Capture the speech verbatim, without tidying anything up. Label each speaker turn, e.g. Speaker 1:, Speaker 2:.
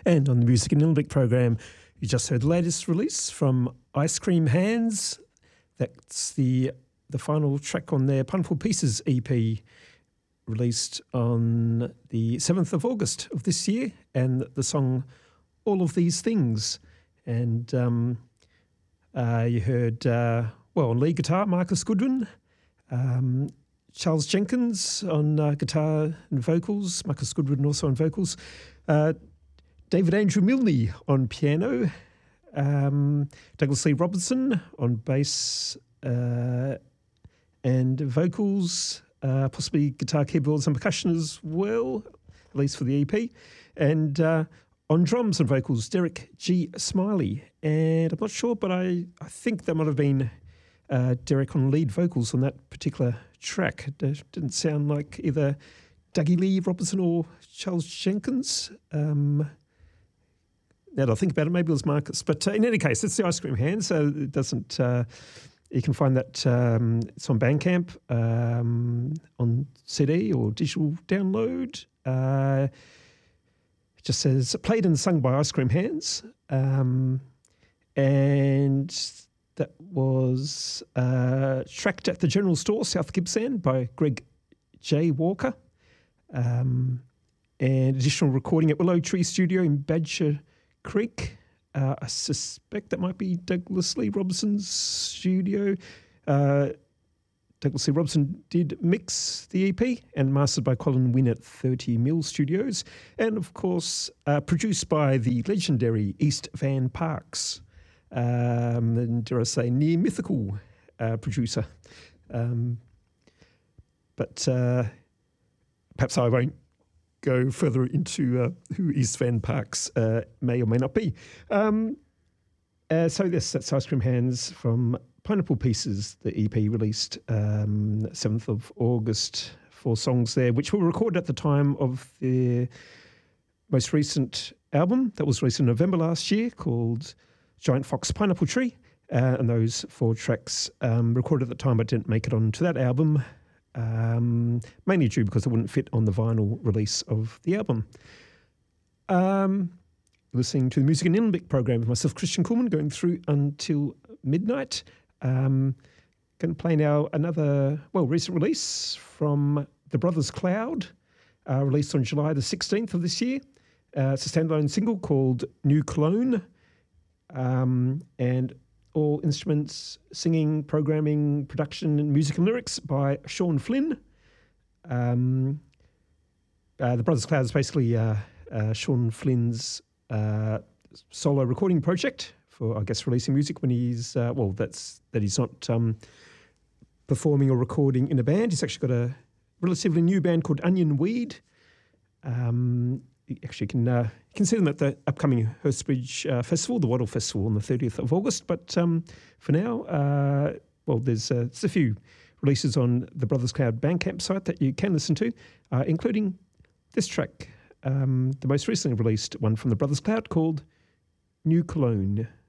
Speaker 1: And on the Music in Nillumbik program, you just heard the latest release from Ice Cream Hands. That's the the final track on their Pineapple Pieces E P, released on the seventh of August of this year, and the song All of These Things. And um, uh, you heard, uh, well, on lead guitar, Marcus Goodwin, um, Charles Jenkins on uh, guitar and vocals, Marcus Goodwin also on vocals, uh, David Andrew Milne on piano, um, Douglas Lee Robinson on bass uh, and vocals, uh, possibly guitar, keyboards and percussion as well, at least for the E P, and uh, on drums and vocals, Derek G. Smiley. And I'm not sure, but I, I think that might have been uh, Derek on lead vocals on that particular track. It didn't sound like either Dougie Lee Robinson or Charles Jenkins. Um, now that I think about it, maybe it was Marcus. But uh, in any case, it's the Ice Cream Hands, so it doesn't... Uh, you can find that um, it's on Bandcamp, um, on C D or digital download. Uh, it just says, played and sung by Ice Cream Hands. Um, and that was uh, tracked at the General Store, South Gippsland, by Greg J. Walker. Um, and additional recording at Willow Tree Studio in Badger Creek. Uh, I suspect that might be Douglas Lee Robinson's studio. Uh, Douglas Lee Robinson did mix the E P and mastered by Colin Wynne at thirty Mill Studios. And, of course, uh, produced by the legendary East Van Parks. Um, and dare I say, near mythical uh, producer. Um, but uh, perhaps I won't go further into uh, who East Van Parks uh, may or may not be. Um, uh, so this, that's Ice Cream Hands from Pineapple Pieces, the E P released um, seventh of August. Four songs there, which were recorded at the time of their most recent album that was released in November last year, called Giant Fox Pineapple Tree. Uh, and those four tracks um, recorded at the time but didn't make it onto that album. Um, mainly due because it wouldn't fit on the vinyl release of the album. Um, listening to the Music in Nillumbik program with myself, Christian Kuhlmann, going through until midnight. Um, going to play now another, well, recent release from The Brothers Cloud, uh, released on July the sixteenth of this year. Uh, it's a standalone single called New Cologne, um, and all instruments, singing, programming, production, and music and lyrics by Sean Flynn. Um, uh, the Brothers Cloud is basically uh, uh, Sean Flynn's uh, solo recording project for, I guess, releasing music when he's, uh, well, that's that he's not um, performing or recording in a band. He's actually got a relatively new band called Onion Weed. Um, you actually can uh, you can see them at the upcoming Hurstbridge uh, Festival, the Waddle Festival, on the thirtieth of August. But um, for now, uh, well, there's, uh, there's a few releases on the Brothers Cloud Bandcamp site that you can listen to, uh, including this track, um, the most recently released one from the Brothers Cloud called New Cologne.